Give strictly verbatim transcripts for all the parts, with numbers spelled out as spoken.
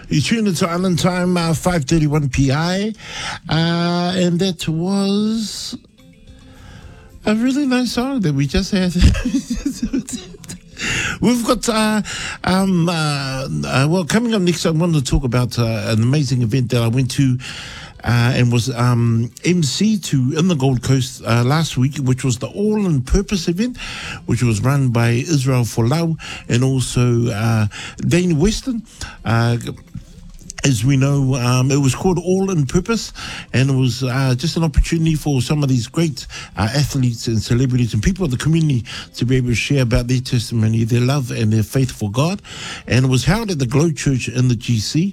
You tuned into Island Time, uh, five thirty-one P I, uh, and that was a really nice song that we just had. We've got, uh, um, uh, uh, well, coming up next, I wanted to talk about uh, an amazing event that I went to uh, and was um, M C to in the Gold Coast uh, last week, which was the All in Purpose event, which was run by Israel Folau and also uh, Dane Weston. Uh, As we know, um, it was called All in Purpose, and it was uh, just an opportunity for some of these great uh, athletes and celebrities and people of the community to be able to share about their testimony, their love and their faith for God. And it was held at the Glow Church in the G C.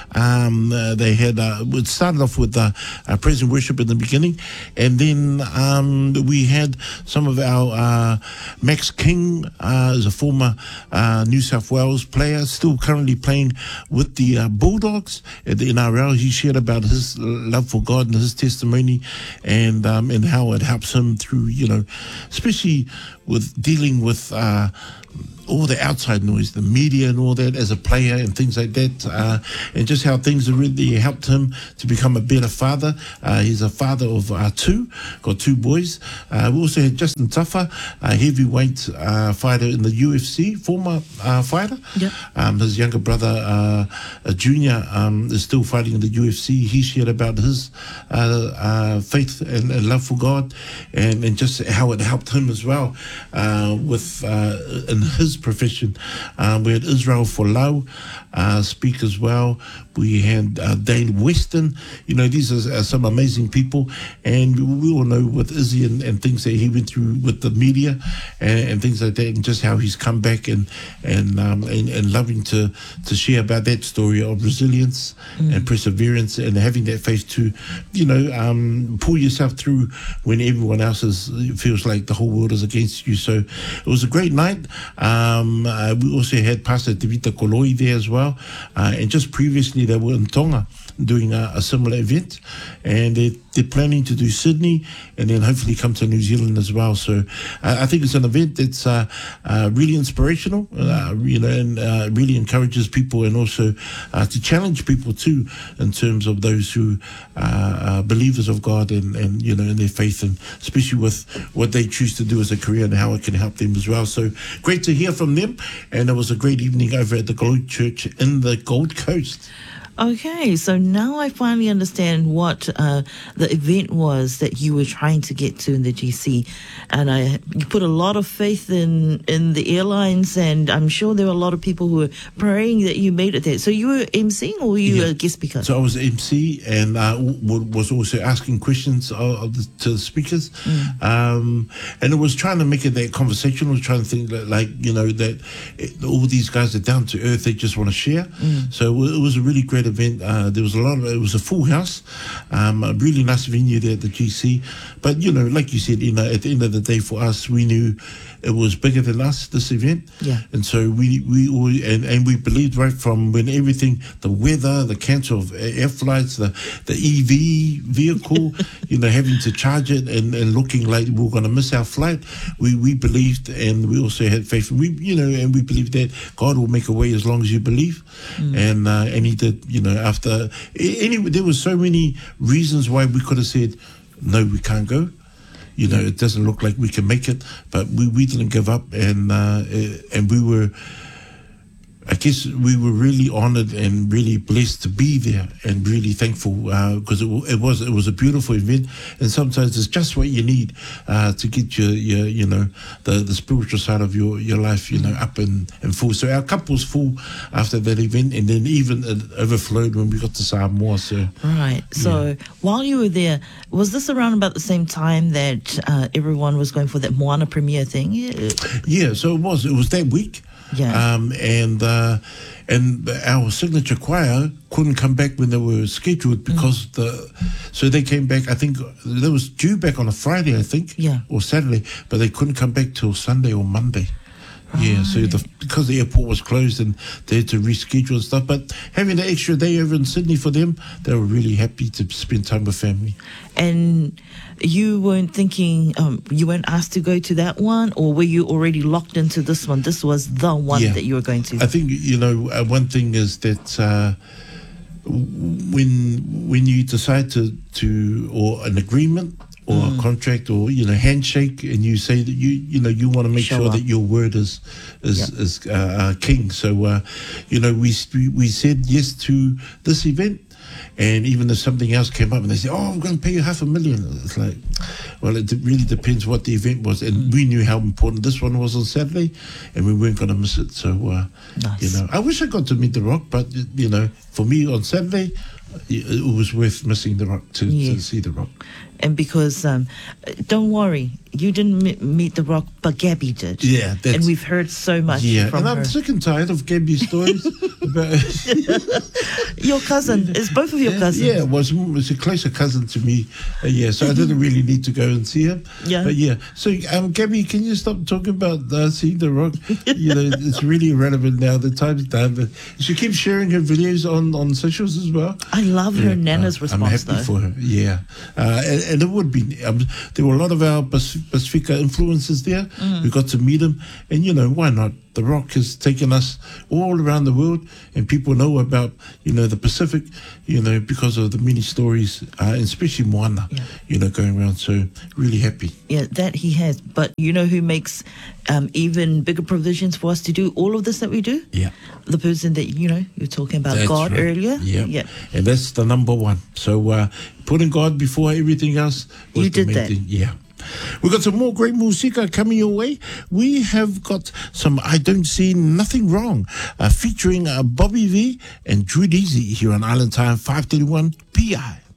Um, uh, they had, uh, it started off with uh, uh, praise and worship in the beginning, and then um, we had some of our, uh, Max King uh, is a former uh, New South Wales player, still currently playing with the uh, Bulldogs at the N R L. He shared about his love for God and his testimony, and um, and how it helps him through, you know, especially with dealing with uh, all the outside noise, the media and all that as a player and things like that, uh, and just how things have really helped him to become a better father. Uh, he's a father of uh, two, got two boys. Uh, we also had Justin Tuffer, a heavyweight uh, fighter in the U F C, former uh, fighter. Yep. Um, his younger brother, uh, a junior, um, is still fighting in the U F C. He shared about his uh, uh, faith and, and love for God, and, and just how it helped him as well uh, with uh, in his profession. Um, we had Israel Folau uh, speak as well. We had uh, Dane Weston. You know, these are, are some amazing people, and we all know with Izzy and, and things that he went through with the media and, and things like that, and just how he's come back and and um, and, and loving to to share about that story of resilience mm. and perseverance and having that faith to, you know, um, pull yourself through when everyone else is, feels like the whole world is against you. So it was a great night. Um, uh, we also had Pastor Tevita Koloi there as well, uh, and just previously they were in Tonga doing a, a similar event, and they, they're planning to do Sydney and then hopefully come to New Zealand as well. So uh, I think it's an event that's uh, uh, really inspirational, uh, you know, and uh, really encourages people, and also uh, to challenge people too in terms of those who uh, are believers of God and, and, you know, in their faith, and especially with what they choose to do as a career and how it can help them as well. So great to hear from them, and it was a great evening over at the Glow Church in the Gold Coast. Okay, so now I finally understand what uh, the event was that you were trying to get to in the G C, and I you put a lot of faith in in the airlines, and I'm sure there were a lot of people who were praying that you made it there. So you were emceeing, or were you yeah. a guest speaker? So I was M C, and uh, w- was also asking questions of, of the, to the speakers, mm. um, and it was trying to make it that conversational, trying to think that, like, you know, that it, all these guys are down to earth, they just want to share. Mm. So it was a really great event. Uh, there was a lot of, it was a full house, um, a really nice venue there at the G C. But, you know, like you said, you know, at the end of the day for us, we knew it was bigger than us, this event. Yeah. And so we, we all, and, and we believed right from when everything, the weather, the cancel of air flights, the, the E V vehicle, you know, having to charge it and, and looking like we were going to miss our flight, we, we believed, and we also had faith. We, you know, and we believed that God will make a way as long as you believe. Mm. And, uh, and he did, you know, after, anyway, there were so many reasons why we could have said, no, we can't go. You know, it doesn't look like we can make it, but we, we didn't give up, and uh, and we were, I guess we were really honored and really blessed to be there, and really thankful because uh, it, it was it was a beautiful event, and sometimes it's just what you need uh, to get your, your you know the, the spiritual side of your, your life, you know, up and, and full. So our cup was full after that event, and then even it overflowed when we got to Samoa. So right. So yeah. While you were there, was this around about the same time that uh, everyone was going for that Moana premiere thing? Yeah. yeah. So it was. It was that week. Yeah. Um, and uh, and our signature choir couldn't come back when they were scheduled because mm. the so they came back. I think they was due back on a Friday, I think, yeah, or Saturday, but they couldn't come back till Sunday or Monday. Yeah, so the, because the airport was closed and they had to reschedule and stuff, but having the extra day over in Sydney for them, they were really happy to spend time with family. And you weren't thinking, um, you weren't asked to go to that one, or were you already locked into this one? This was the one Yeah. that you were going to. I think, you know, uh, one thing is that uh, when when you decide to, to or an agreement or mm. a contract or, you know, handshake, and you say that you, you know, you want to make Show sure up. that your word is is, Yep. is uh, uh, king. So, uh, you know, we we said yes to this event. And even if something else came up and they say, oh, we're going to pay you half a million. It's like, well, it really depends what the event was. And mm. we knew how important this one was on Saturday, and we weren't going to miss it. So, uh, nice. you know, I wish I got to meet The Rock, but, you know, for me on Saturday, it was worth missing The Rock to, Yeah. to see The Rock. And because, um, don't worry, you didn't meet, meet The Rock, but Gabby did. Yeah, that's, and we've heard so much yeah, from and her. I'm sick and tired of Gabby's stories about Your cousin, it's both of your cousins. Yeah, it was, was a closer cousin to me. Uh, yeah, so I didn't really need to go and see him. Yeah. But yeah, so um, Gabby, can you stop talking about uh, seeing The Rock? You know, it's really irrelevant now. The time's done. But she keeps sharing her videos on, on socials as well. I love her Yeah, Nana's uh, response, I'm happy though. for her. Yeah, uh, and, and it would be. Um, there were a lot of our Pacifica influencers there. Mm. We got to meet them, and you know, why not? The Rock has taken us all around the world, and people know about, you know, the Pacific, you know, because of the many stories, uh, and especially Moana, Yeah. you know, going around. So really happy. Yeah, that he has. But you know who makes um, even bigger provisions for us to do all of this that we do? Yeah. The person that, you know, you were talking about, That's God, right. earlier. Yeah. Yeah. And that's the number one. So uh, putting God before everything else was You the did main that. thing. Yeah. We've got some more great musica coming your way. We have got some I Don't See Nothing Wrong, uh, featuring uh, Bobby V and Drew Deasy here on Island Time five thirty-one P I.